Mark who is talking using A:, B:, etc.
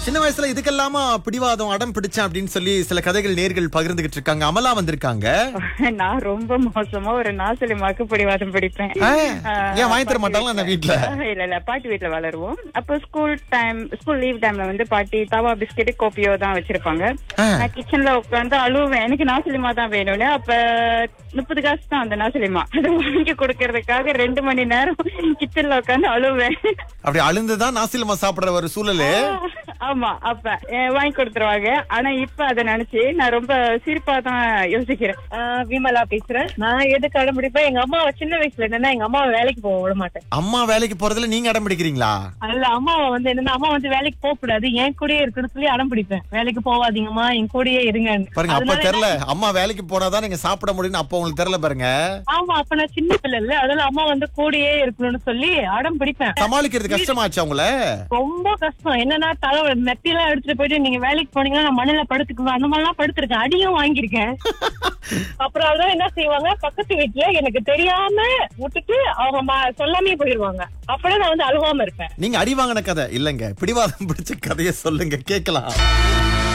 A: சின்ன வயசுல இதுக்கெல்லாமா பிடிவாதம் அடம் பிடிச்சேன் அப்படின்னு சொல்லி சில கதைகள் நேர்கள் பகிர்ந்துகிட்டு இருக்காங்க. அமலா வந்திருக்காங்க.
B: நான் ரொம்ப மோசமா ஒரு நாசலிமாக்கு பிடிவாதம் பிடிப்பேன்.
A: ஏன் வாங்கி தர மாட்டாங்களா அந்த வீட்டுல?
B: இல்ல பாட்டி வீட்டுல வளருவோம். அப்போ ஸ்கூல் லீவ் டைம்ல வந்து பாட்டி தவா பிஸ்கெட் கோப்பியோ தான் வச்சிருப்பாங்க. நான் கிச்சன்ல உட்காந்து அழுவேன், எனக்கு நாசலிமா தான் வேணும்னு. அப்ப 30 காசு தான் அந்த நாசலிமா. அதை வாங்கி கொடுக்கறதுக்காக 2 மணி நேரம் கிச்சன்ல உட்காந்து அழுவேன்.
A: அப்படி அழுந்துதான் நாசிலமா சாப்பிடுற ஒரு சூழலு.
B: ஆமா, அப்ப வாங்கி கொடுத்துருவாங்க. ஆனா இப்ப அதை நினைச்சு நான் ரொம்ப சிரிப்பா தான் யோசிக்கிறேன். விமலா பேசுறேன். நான் எதுக்கு அடம் பிடிப்பேன், எங்க அம்மாவை சின்ன வயசுல என்னன்னா எங்க அம்மாவை வேலைக்கு போக விட மாட்டேன்.
A: அம்மா வேலைக்கு போறதுல நீங்க அடம் பிடிக்கிறீங்களா?
B: அல்ல, அம்மாவை வந்து என்னன்னா அம்மா வந்து வேலைக்கு போக கூடாது, என் கூடயே இருக்குன்னு சொல்லி அடம் பிடிப்பேன். வேலைக்கு போவாதீங்கம்மா, என் கூடயே இருங்க
A: பாருங்க. அப்ப தெரியல, அம்மா வேலைக்கு போனாதான் நீங்க சாப்பிட முடியும்னு அப்ப உங்களுக்கு தெரியல பாருங்க.
B: ஆமா, அப்ப நான் சின்ன பிள்ளை இல்ல, அதனால அம்மா வந்து கூடயே இருக்கணும்னு சொல்லி அடம் பிடிப்பேன்.
A: சமாளிக்கிறது கஷ்டமாச்சு அவங்கள?
B: ரொம்ப கஷ்டம். என்னன்னா தலை மெத்திலாம் எடுத்துட்டு போயிட்டு நீங்க வேலைக்கு போனீங்கன்னா நான் மண்ணில படுத்துக்குவேன், அந்த மாதிரிலாம் படுத்திருக்கேன், அடியும் வாங்கியிருக்கேன். அப்புறம் அதான் என்ன செய்வாங்க, பக்கத்து வீட்டுல எனக்கு தெரியாம விட்டுட்டு அவங்க சொல்லாமே போயிருவாங்க. அப்பதான் நான் வந்து அழுவாம இருப்பேன்.
A: நீங்க அடி வாங்கின கதை இல்லங்க, பிடிவாதம் பிடிச்ச கதையை சொல்லுங்க கேட்கலாம்.